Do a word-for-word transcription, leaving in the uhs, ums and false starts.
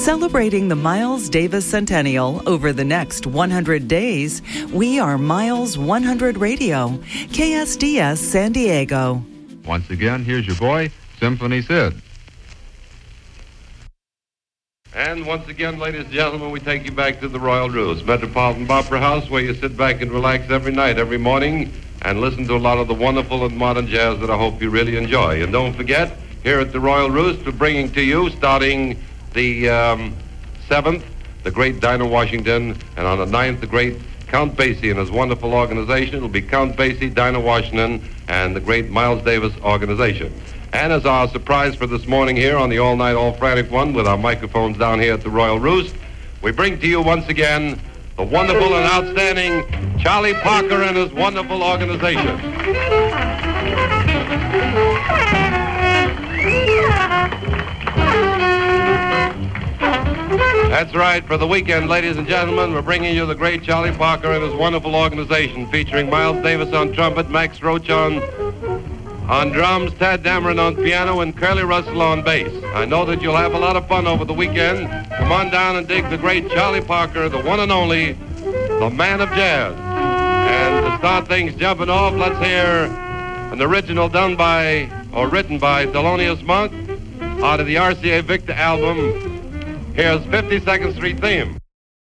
Celebrating the Miles Davis Centennial over the next one hundred days, we are Miles one hundred Radio, K S D S San Diego. Once again, here's your boy, Symphony Sid. And once again, ladies and gentlemen, we take you back to the Royal Roost, Metropolitan Opera House, where you sit back and relax every night, every morning, and listen to a lot of the wonderful and modern jazz that I hope you really enjoy. And don't forget, here at the Royal Roost, we're bringing to you, starting the um, seventh, the great Dinah Washington, and on the ninth, the great Count Basie and his wonderful organization. It'll be Count Basie, Dinah Washington, and the great Miles Davis organization. And as our surprise for this morning here on the All Night, All Frantic one, with our microphones down here at the Royal Roost, we bring to you once again the wonderful and outstanding Charlie Parker and his wonderful organization. That's right. For the weekend, ladies and gentlemen, we're bringing you the great Charlie Parker and his wonderful organization, featuring Miles Davis on trumpet, Max Roach on on drums, Tad Dameron on piano, and Curly Russell on bass. I know that you'll have a lot of fun over the weekend. Come on down and dig the great Charlie Parker, the one and only, the man of jazz. And to start things jumping off, let's hear an original done by, or written by, Thelonious Monk out of the R C A Victor album. Here's fifty-second Street Theme.